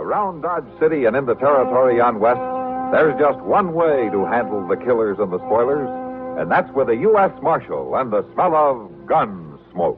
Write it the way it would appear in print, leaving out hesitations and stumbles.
Around Dodge City and in the territory on West, there's just one way to handle the killers and the spoilers, and that's with a U.S. Marshal and the smell of guns.